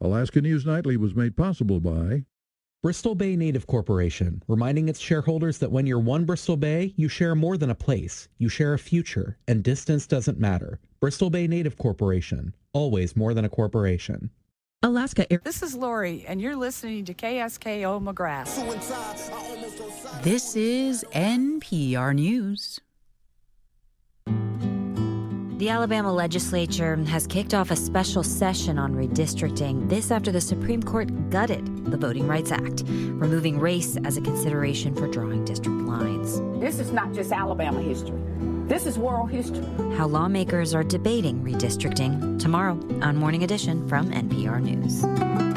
Alaska News Nightly was made possible by Bristol Bay Native Corporation, reminding its shareholders that when you're one Bristol Bay, you share more than a place. You share a future, and distance doesn't matter. Bristol Bay Native Corporation, always more than a corporation. Alaska Air. This is Lori, and you're listening to KSKO McGrath. This is NPR News. The Alabama legislature has kicked off a special session on redistricting. This after the Supreme Court gutted the Voting Rights Act, removing race as a consideration for drawing district lines. This is not just Alabama history. This is world history. How lawmakers are debating redistricting tomorrow on Morning Edition from NPR News.